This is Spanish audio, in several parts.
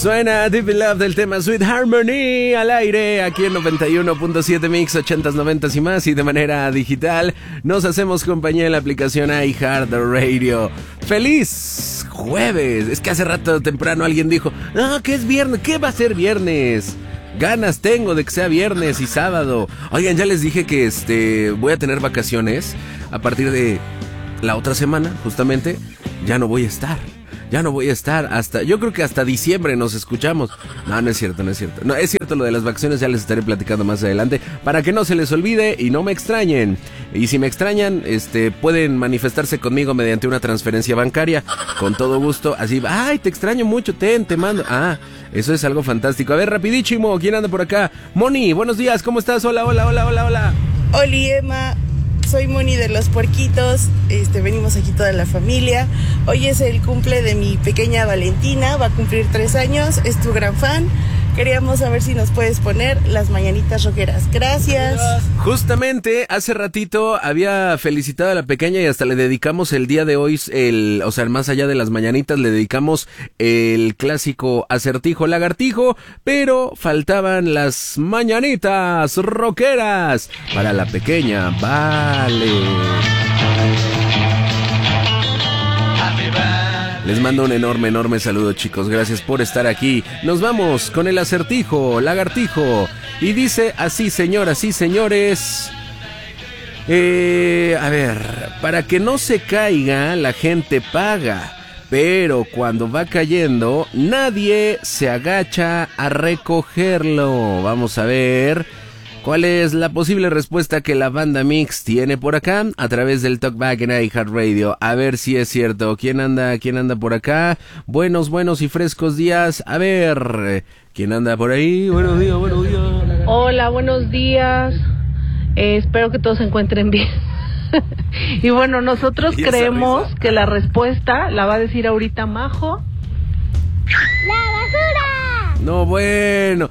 Suena Deep in Love del tema Sweet Harmony al aire, aquí en 91.7 Mix, 80s, 90s y más, y de manera digital. Nos hacemos compañía en la aplicación iHeartRadio. ¡Feliz jueves! Es que hace rato temprano alguien dijo, no, que es viernes, ¿qué va a ser viernes? Ganas tengo de que sea viernes y sábado. Oigan, ya les dije que voy a tener vacaciones a partir de la otra semana, justamente. Ya no voy a estar hasta, yo creo que hasta diciembre nos escuchamos. No, no es cierto. No, es cierto lo de las vacaciones, ya les estaré platicando más adelante, para que no se les olvide y no me extrañen. Y si me extrañan, pueden manifestarse conmigo mediante una transferencia bancaria, con todo gusto, así, ay, te extraño mucho, te mando. Ah, eso es algo fantástico. A ver, rapidísimo, ¿quién anda por acá? Moni, buenos días, ¿cómo estás? Hola. Oli, Emma. Soy Moni de Los Puerquitos, venimos aquí toda la familia. Hoy es el cumple de mi pequeña Valentina, va a cumplir 3 años, es tu gran fan. Queríamos saber si nos puedes poner las mañanitas rockeras. Gracias. Justamente, hace ratito había felicitado a la pequeña y hasta le dedicamos el día de hoy, más allá de las mañanitas, le dedicamos el clásico acertijo lagartijo, pero faltaban las mañanitas rockeras para la pequeña Vale. Les mando un enorme saludo, chicos. Gracias por estar aquí. Nos vamos con el acertijo lagartijo. Y dice así, señoras y señores. A ver, para que no se caiga, la gente paga. Pero cuando va cayendo, nadie se agacha a recogerlo. Vamos a ver cuál es la posible respuesta que la banda Mix tiene por acá a través del Talkback en iHeartRadio. A ver si es cierto. ¿Quién anda por acá? Buenos y frescos días. A ver, ¿quién anda por ahí? Buenos días. Hola, buenos días. Espero que todos se encuentren bien. Y bueno, nosotros creemos que la respuesta la va a decir ahorita Majo. ¡La basura! No, bueno,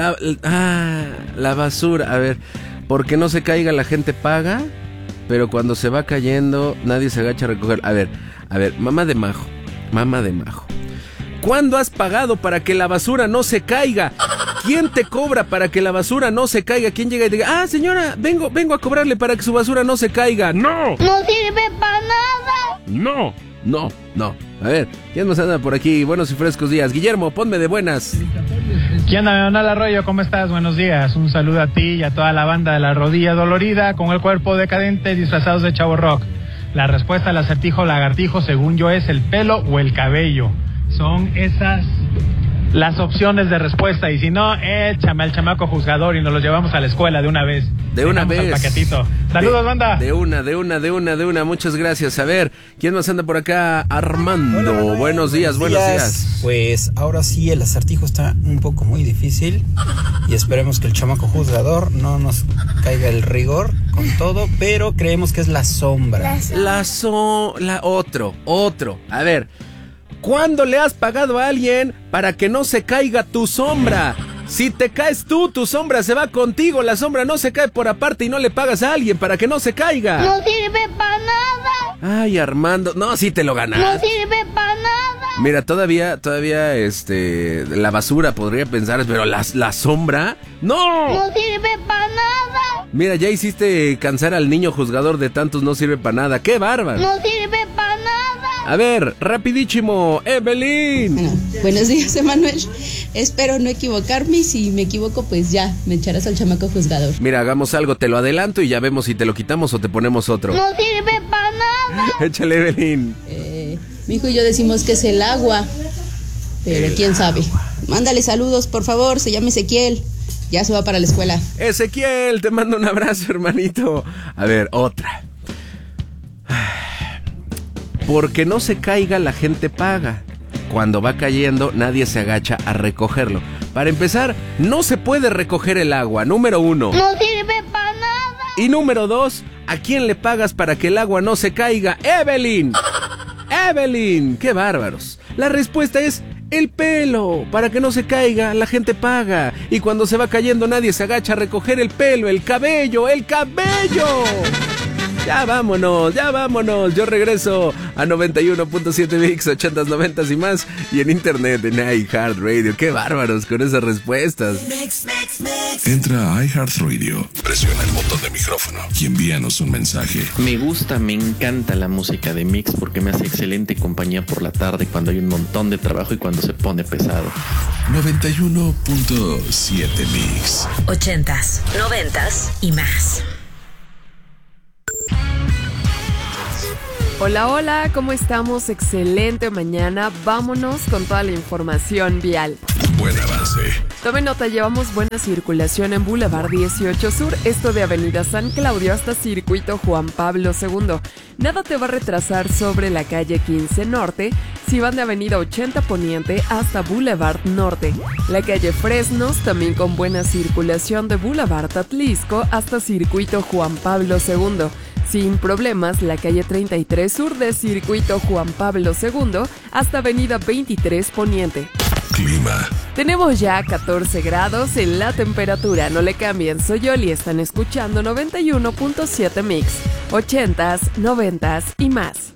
la basura. A ver, porque no se caiga, la gente paga, pero cuando se va cayendo nadie se agacha a recoger. A ver, mamá de Majo, ¿cuándo has pagado para que la basura no se caiga? ¿Quién te cobra para que la basura no se caiga? ¿Quién llega y diga, señora, vengo a cobrarle para que su basura no se caiga? ¡No! ¡No sirve para nada! No. A ver, ¿quién nos anda por aquí? Buenos y frescos días. Guillermo, ponme de buenas. ¿Quién anda, Leonel Arroyo? ¿Cómo estás? Buenos días. Un saludo a ti y a toda la banda de la rodilla dolorida con el cuerpo decadente disfrazados de chavo rock. La respuesta al acertijo lagartijo, según yo, es el pelo o el cabello. Son esas las opciones de respuesta, y si no, échame al chamaco juzgador y nos los llevamos a la escuela de una vez. De una vez. Al paquetito. Saludos, banda. De una. Muchas gracias. A ver, ¿quién nos anda por acá? Armando. Hola, buenos días. Pues ahora sí, el acertijo está un poco muy difícil y esperemos que el chamaco juzgador no nos caiga el rigor con todo, pero creemos que es la sombra. Otro. A ver, ¿cuándo le has pagado a alguien para que no se caiga tu sombra? Si te caes tú, tu sombra se va contigo. La sombra no se cae por aparte y no le pagas a alguien para que no se caiga. ¡No sirve para nada! Ay, Armando, no, sí te lo ganas. ¡No sirve para nada! Mira, todavía, la basura podría pensar, pero la sombra, ¡no! ¡No sirve para nada! Mira, ya hiciste cansar al niño juzgador de tantos no sirve para nada. ¡Qué bárbaro! ¡No sirve para nada! A ver, rapidísimo, Evelyn. Bueno, buenos días, Emanuel. Espero no equivocarme y si me equivoco, pues ya, me echarás al chamaco juzgador. Mira, hagamos algo, te lo adelanto y ya vemos si te lo quitamos o te ponemos otro. ¡No sirve para nada! Échale, Evelyn. Mi hijo y yo decimos que es el agua, pero quién sabe. Mándale saludos, por favor, se llama Ezequiel. Ya se va para la escuela. Ezequiel, te mando un abrazo, hermanito. A ver, otra. Porque no se caiga, la gente paga. Cuando va cayendo, nadie se agacha a recogerlo. Para empezar, no se puede recoger el agua, número 1. ¡No sirve para nada! Y número 2, ¿a quién le pagas para que el agua no se caiga? ¡Evelyn! ¡Qué bárbaros! La respuesta es el pelo. Para que no se caiga, la gente paga. Y cuando se va cayendo, nadie se agacha a recoger el pelo, el cabello. Ya vámonos. Yo regreso a 91.7 Mix, 80s, 90s y más. Y en internet, en iHeartRadio. Qué bárbaros con esas respuestas. Entra a iHeartRadio, presiona el botón de micrófono y envíanos un mensaje. Me encanta la música de Mix porque me hace excelente compañía por la tarde cuando hay un montón de trabajo y cuando se pone pesado. 91.7 Mix. 80s, 90s y más. Hola, ¿cómo estamos? Excelente mañana. Vámonos con toda la información vial. Buen avance. Tome nota, llevamos buena circulación en Boulevard 18 Sur, esto de Avenida San Claudio hasta Circuito Juan Pablo II. Nada te va a retrasar sobre la calle 15 Norte, si van de Avenida 80 Poniente hasta Boulevard Norte. La calle Fresnos, también con buena circulación de Boulevard Atlisco hasta Circuito Juan Pablo II. Sin problemas, la calle 33 Sur de Circuito Juan Pablo II hasta Avenida 23 Poniente. Clima. Tenemos ya 14 grados en la temperatura. No le cambien, soy Yoli, están escuchando 91.7 Mix, 80s, 90s y más.